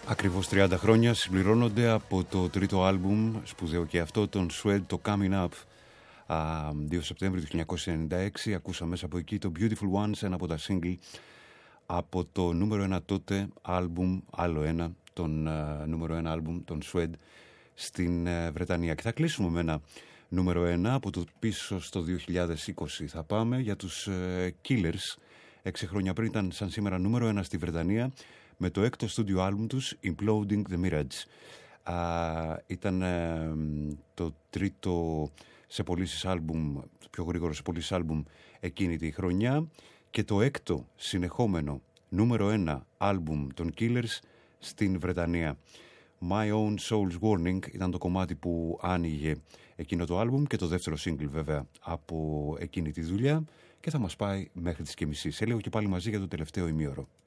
Ακριβώς 30 χρόνια συμπληρώνονται από το τρίτο άλμπουμ, σπουδαίο και αυτό, των Suede, το Coming Up. 2 Σεπτέμβρη του 1996 ακούσαμε μέσα από εκεί το Beautiful Ones, ένα από τα single από το νούμερο 1 τότε άλμπουμ, άλλο ένα, τον νούμερο 1 άλμπουμ των Suede στην Βρετανία. Και θα κλείσουμε με ένα νούμερο 1 από το πίσω στο 2020. Θα πάμε για τους Killers. 6 χρόνια πριν ήταν σαν σήμερα νούμερο 1 στη Βρετανία με το έκτο στούντιο άλμπουμ τους, Imploding the Mirage. Ήταν το τρίτο σε πωλήσεις άλμπουμ, το πιο γρήγορο σε πωλήσεις άλμπουμ εκείνη τη χρονιά και το έκτο συνεχόμενο νούμερο 1 άλμπουμ των Killers στην Βρετανία. My Own Soul's Warning ήταν το κομμάτι που άνοιγε εκείνο το άλμπουμ και το δεύτερο single βέβαια από εκείνη τη δουλειά και θα μας πάει μέχρι τις και μισή. Σε λίγο και πάλι μαζί για το τελευταίο ημίωρο.